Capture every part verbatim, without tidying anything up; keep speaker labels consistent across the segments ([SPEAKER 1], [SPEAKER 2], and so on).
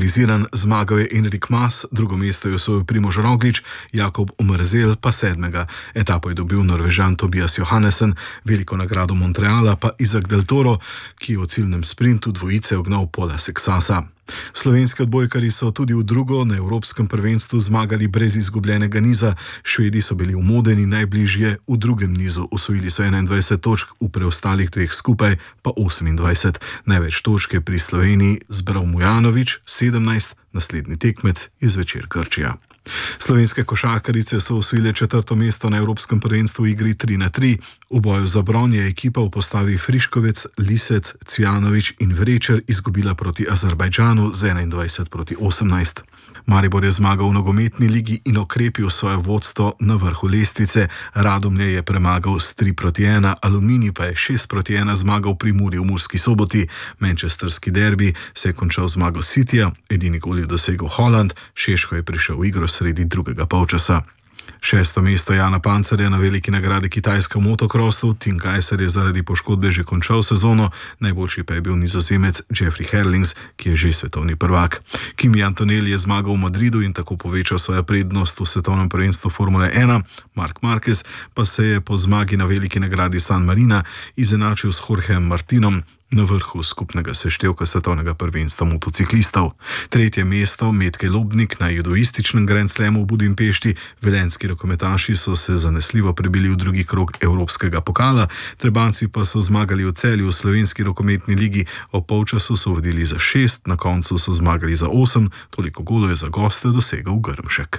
[SPEAKER 1] neutraliziran, zmagal je Enrik Mas, drugo mesto je osvojil Primož Roglič, Jakob Omerzel pa sedmega. Etapo je dobil Norvežan Tobias Johannesen, veliko nagrado Montreala pa Izak Del Toro, ki je v ciljnem sprintu dvojice ognal Pola Seksasa. Slovenski odbojkarji so tudi v drugo na evropskem prvenstvu zmagali brez izgubljenega niza. Švedi so bili v Modeni najbližje v drugem nizu. Osvojili so enaindvajset točk, v preostalih dveh skupaj pa osemindvajset. Največ točk je pri Sloveniji zbral Mujanović, sedemnajst, naslednji tekmec je zvečer Grčija. Slovenske košarkarice so osvojile četrto mesto na evropskem prvenstvu v igri tri na tri. V boju za bron je ekipa v postavi Friškovec, Lisec, Cvjanović in Vrečer izgubila proti Azerbajdžanu z enaindvajset proti osemnajst. Maribor je zmagal v nogometni ligi in okrepil svoje vodstvo na vrhu lestvice. Radomlje je premagal s tri proti ena, Aluminij pa je šest proti ena zmagal pri Muri v Murski Soboti. Manchesterski derbi se je končal zmago Cityja, edini gol je dosegel Haaland, Šeško je prišel v igro sredi drugega polčasa. Šesto mesto Jana Pancerja na veliki nagradi Kitajska v motokrosu. Tim Kajser je zaradi poškodbe že končal sezono, najboljši pa je bil Nizozemec Jeffrey Herlings, ki je že svetovni prvak. Kimi Antonelli je zmagal v Madridu in tako povečal svojo prednost v svetovnem prvenstvu Formule ena. Marc Marquez pa se je po zmagi na veliki nagradi San Marina izenačil s Jorgeom Martinom na vrhu skupnega seštevka svetovnega prvenstva motociklistov. Tretje mesto Metke Lobnik na judoističnem Grand Slamu v Budimpešti. Velenjski rokometaši so se zanesljivo prebili v drugi krog evropskega pokala, Trebanjci pa so zmagali v Celju v slovenski rokometni ligi. Ob polčasu so vodili za šest, na koncu so zmagali za osem, toliko golov je za goste dosegel Grmšek.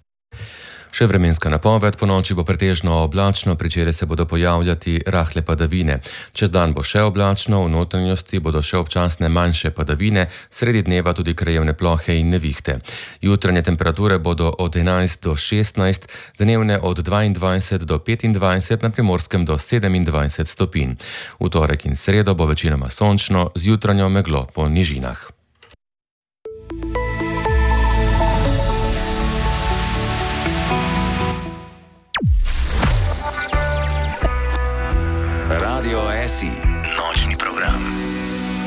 [SPEAKER 2] Še vremenska napoved, ponoči bo pretežno oblačno, pričele se bodo pojavljati rahle padavine. Čez dan bo še oblačno, v notranjosti bodo še občasne manjše padavine, sredi dneva tudi krajevne plohe in nevihte. Jutranje temperature bodo od enajst do šestnajst, dnevne od dvaindvajset do petindvajset, na Primorskem do sedemindvajset stopinj. V torek in sredo bo večinoma sončno, z jutranjo meglo po nižinah.